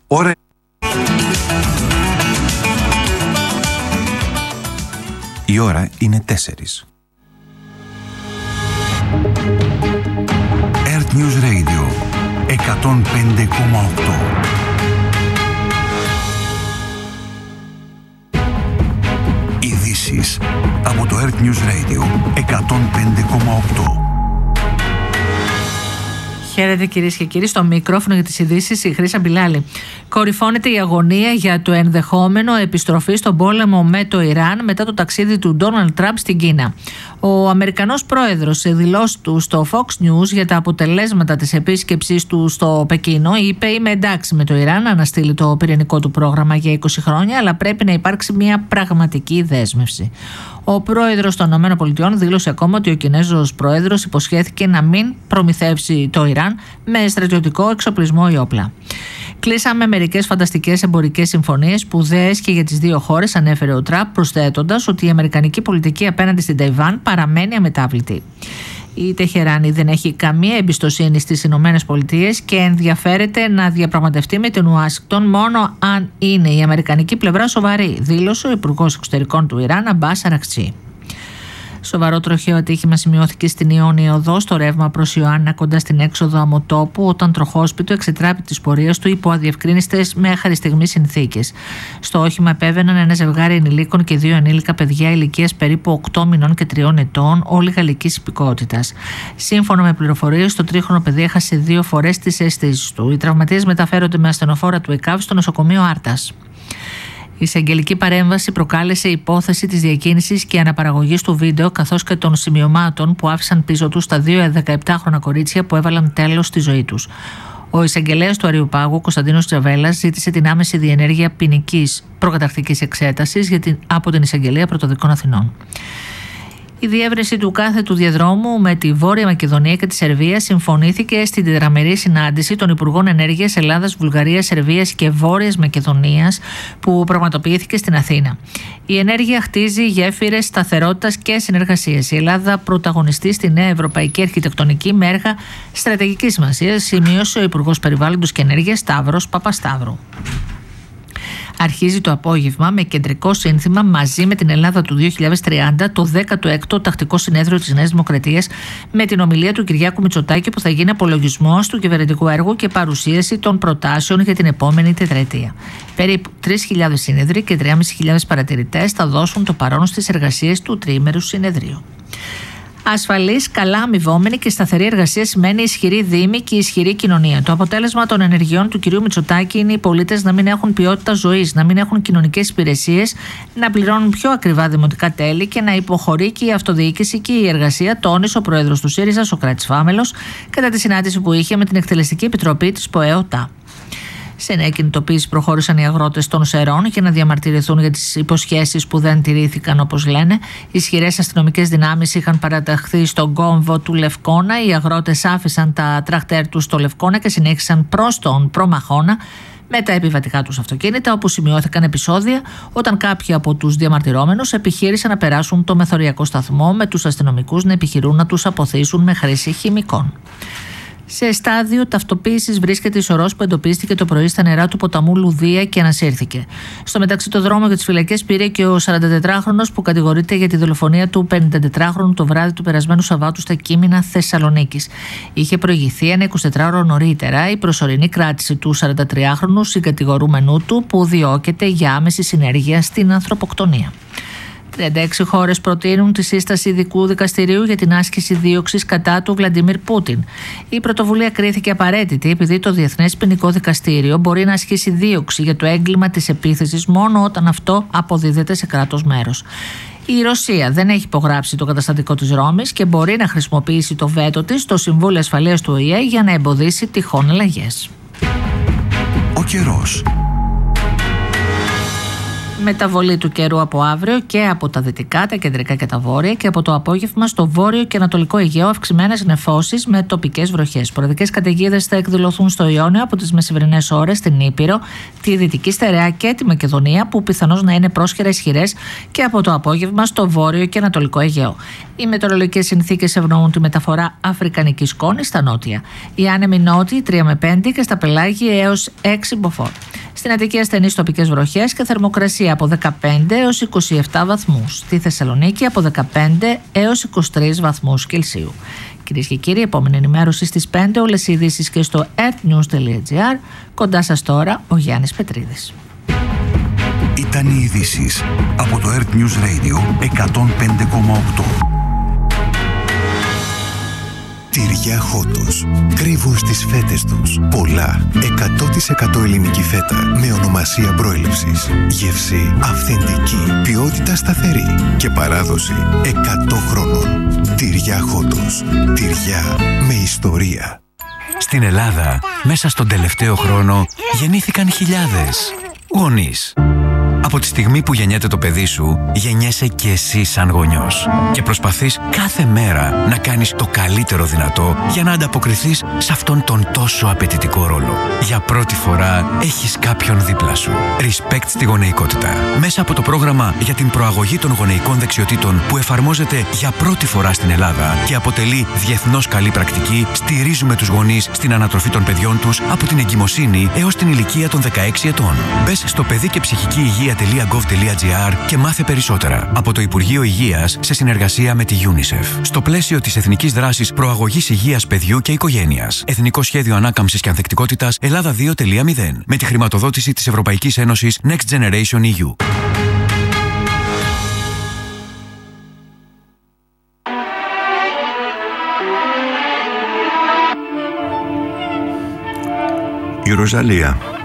Ώρα. Η ώρα είναι 4. Earth News Radio 105,8. Ειδήσεις από το Earth News Radio 105,8. Χαίρετε κυρίες και κύριοι, στο μικρόφωνο για τις ειδήσεις η Χρύσα Μπιλάλη. Κορυφώνεται η αγωνία για το ενδεχόμενο επιστροφή στον πόλεμο με το Ιράν μετά το ταξίδι του Ντόναλντ Τραμπ στην Κίνα. Ο Αμερικανός πρόεδρος σε δηλώσεις του στο Fox News για τα αποτελέσματα της επίσκεψής του στο Πεκίνο είπε: «Είμαι εντάξει με το Ιράν να αναστείλει το πυρηνικό του πρόγραμμα για 20 χρόνια, αλλά πρέπει να υπάρξει μια πραγματική δέσμευση». Ο πρόεδρος των ΗΠΑ δήλωσε ακόμα ότι ο Κινέζος πρόεδρος υποσχέθηκε να μην προμηθεύσει το Ιράν με στρατιωτικό εξοπλισμό ή όπλα. Κλείσαμε μερικές φανταστικές εμπορικές συμφωνίες, σπουδαίες και για τις δύο χώρες, ανέφερε ο Τραμπ, προσθέτοντας ότι η αμερικανική πολιτική απέναντι στην Ταϊβάν παραμένει αμετάβλητη. Η Τεχεράνη δεν έχει καμία εμπιστοσύνη στις Ηνωμένες Πολιτείες και ενδιαφέρεται να διαπραγματευτεί με την Ουάσιγκτον μόνο αν είναι η αμερικανική πλευρά σοβαρή, δήλωσε ο Υπουργός Εξωτερικών του Ιράν, Αμπάς Αρακτσί. Σοβαρό τροχαίο ατύχημα σημειώθηκε στην Ιόνια Οδό στο ρεύμα προς Ιωάννα κοντά στην έξοδο Αμοτόπου, όταν τροχόσπιτο εξετράπη της πορείας του υπό αδιευκρίνιστες μέχρι στιγμής συνθήκες. Στο όχημα επέβαιναν ένα ζευγάρι ενηλίκων και 2 ενήλικα παιδιά ηλικίας περίπου 8 μηνών και 3 ετών, όλοι γαλλικής υπηκότητας. Σύμφωνα με πληροφορίες, το τρίχρονο παιδί έχασε 2 φορές τις αισθήσεις του. Οι τραυματίες μεταφέρονται με ασθενοφόρα του ΕΚΑΒ στο νοσοκομείο Άρτας. Η εισαγγελική παρέμβαση προκάλεσε υπόθεση της διακίνησης και αναπαραγωγής του βίντεο, καθώς και των σημειωμάτων που άφησαν πίσω τους τα 2 17χρονα κορίτσια που έβαλαν τέλος στη ζωή τους. Ο εισαγγελέας του Αριουπάγου, Κωνσταντίνος Τζαβέλας, ζήτησε την άμεση διενέργεια ποινικής προκαταρκτικής εξέτασης από την Εισαγγελία Πρωτοδικών Αθηνών. Η διεύρυνση του κάθετου διαδρόμου με τη Βόρεια Μακεδονία και τη Σερβία συμφωνήθηκε στην τετραμερή συνάντηση των Υπουργών Ενέργειας Ελλάδας, Βουλγαρίας, Σερβίας και Βόρειας Μακεδονίας που πραγματοποιήθηκε στην Αθήνα. Η ενέργεια χτίζει γέφυρες σταθερότητας και συνεργασίας. Η Ελλάδα πρωταγωνιστεί στη νέα ευρωπαϊκή αρχιτεκτονική με έργα στρατηγικής σημασίας, σημείωσε ο Υπουργός Περιβάλλοντος και Ενέργειας Σταύρος Παπασταύρου. Αρχίζει το απόγευμα με κεντρικό σύνθημα «Μαζί με την Ελλάδα του 2030» το 16ο Τακτικό Συνέδριο της Νέας Δημοκρατίας, με την ομιλία του Κυριάκου Μητσοτάκη που θα γίνει απολογισμός του κυβερνητικού έργου και παρουσίαση των προτάσεων για την επόμενη τετραετία. Περίπου 3.000 σύνεδροι και 3.500 παρατηρητές θα δώσουν το παρόν στις εργασίες του τριήμερου συνεδρίου. Ασφαλής, καλά αμοιβόμενη και σταθερή εργασία σημαίνει ισχυρή δήμη και ισχυρή κοινωνία. Το αποτέλεσμα των ενεργειών του κυρίου Μητσοτάκη είναι οι πολίτες να μην έχουν ποιότητα ζωής, να μην έχουν κοινωνικές υπηρεσίες, να πληρώνουν πιο ακριβά δημοτικά τέλη και να υποχωρεί και η αυτοδιοίκηση και η εργασία, τόνισε ο πρόεδρος του ΣΥΡΙΖΑ, Σωκράτης Φάμελος, κατά τη συνάντηση που είχε με την Εκτελεστική Επιτροπή της ΠΟΕΟΤΑ. Σε νέα κινητοποίηση προχώρησαν οι αγρότες των Σερών για να διαμαρτυρηθούν για τις υποσχέσεις που δεν τηρήθηκαν, όπως λένε. Ισχυρές αστυνομικές δυνάμεις είχαν παραταχθεί στον κόμβο του Λευκώνα. Οι αγρότες άφησαν τα τρακτέρ τους στο Λευκώνα και συνέχισαν προς τον Προμαχώνα με τα επιβατικά τους αυτοκίνητα, όπου σημειώθηκαν επεισόδια όταν κάποιοι από τους διαμαρτυρόμενους επιχείρησαν να περάσουν το μεθοριακό σταθμό, με τους αστυνομικούς να επιχειρούν να τους αποθήσουν με χρήση χημικών. Σε στάδιο ταυτοποίησης βρίσκεται η σωρός που εντοπίστηκε το πρωί στα νερά του ποταμού Λουδία και ανασύρθηκε. Στο μεταξύ, το δρόμο για τις φυλακές πήρε και ο 44χρονος που κατηγορείται για τη δολοφονία του 54χρονου το βράδυ του περασμένου Σαββάτου στα Κείμηνα Θεσσαλονίκης. Είχε προηγηθεί ένα 24ωρο νωρίτερα η προσωρινή κράτηση του 43χρονου συγκατηγορούμενου του, που διώκεται για άμεση συνέργεια στην ανθρωποκτονία. 36 χώρες προτείνουν τη σύσταση ειδικού δικαστηρίου για την άσκηση δίωξης κατά του Βλαντίμιρ Πούτιν. Η πρωτοβουλία κρίθηκε απαραίτητη επειδή το Διεθνές Ποινικό Δικαστήριο μπορεί να ασκήσει δίωξη για το έγκλημα της επίθεσης μόνο όταν αυτό αποδίδεται σε κράτος μέρος. Η Ρωσία δεν έχει υπογράψει το καταστατικό της Ρώμης και μπορεί να χρησιμοποιήσει το βέτο της στο Συμβούλιο Ασφαλείας του ΟΗΕ για να εμποδίσει τυχόν αλλαγές. Ο καιρός. Μεταβολή του καιρού από αύριο και από τα δυτικά, τα κεντρικά και τα βόρεια, και από το απόγευμα στο βόρειο και ανατολικό Αιγαίο αυξημένες νεφώσεις με τοπικές βροχές. Sporαδικές καταιγίδες θα εκδηλωθούν στο Ιόνιο από τις μεσημβρινές ώρες, στην Ήπειρο, τη Δυτική Στερεά και τη Μακεδονία, που πιθανώς να είναι πρόσχερα ισχυρές, και από το απόγευμα στο βόρειο και ανατολικό Αιγαίο. Οι μετεωρολογικές συνθήκες ευνοούν τη μεταφορά αφρικανικής σκόνης στα νότια. Οι άνεμοι νότιοι 3 με 5 και στα πελάγια έως 6 μποφόρ. Στην Αττική ασθενείς τοπικές βροχές και θερμοκρασία από 15 έως 27 βαθμούς. Στη Θεσσαλονίκη από 15 έως 23 βαθμούς Κελσίου. Κυρίες και κύριοι, επόμενη ενημέρωση στις 5, όλες οι ειδήσεις και στο earthnews.gr. Κοντά σας τώρα ο Γιάννης Πετρίδης. Ήταν οι ειδήσεις από το Earth News Radio 105,8. Τυριά Χότος. Κρύβουν στις φέτες τους πολλά 100% ελληνική φέτα με ονομασία προέλευσης. Γεύση αυθεντική, ποιότητα σταθερή και παράδοση 100 χρόνων. Τυριά Χότος. Τυριά με ιστορία. Στην Ελλάδα, μέσα στον τελευταίο χρόνο, γεννήθηκαν χιλιάδες γονείς. Από τη στιγμή που γεννιέται το παιδί σου, γεννιέσαι και εσύ σαν γονιός. Και προσπαθείς κάθε μέρα να κάνεις το καλύτερο δυνατό για να ανταποκριθείς σε αυτόν τον τόσο απαιτητικό ρόλο. Για πρώτη φορά έχεις κάποιον δίπλα σου. Respect στη γονεϊκότητα. Μέσα από το πρόγραμμα για την προαγωγή των γονεϊκών δεξιοτήτων που εφαρμόζεται για πρώτη φορά στην Ελλάδα και αποτελεί διεθνώς καλή πρακτική, στηρίζουμε τους γονείς στην ανατροφή των παιδιών τους από την εγκυμοσύνη έως την ηλικία των 16 ετών. Μπες στο παιδί και ψυχική υγεία.gov.gr και μάθε περισσότερα. Από το Υπουργείο Υγείας σε συνεργασία με τη UNICEF. Στο πλαίσιο της Εθνικής Δράσης Προαγωγής Υγείας Παιδιού και Οικογένειας. Εθνικό Σχέδιο Ανάκαμψης και Ανθεκτικότητας Ελλάδα 2.0. Με τη χρηματοδότηση της Ευρωπαϊκής Ένωσης Next Generation EU. Η Ροζαλία.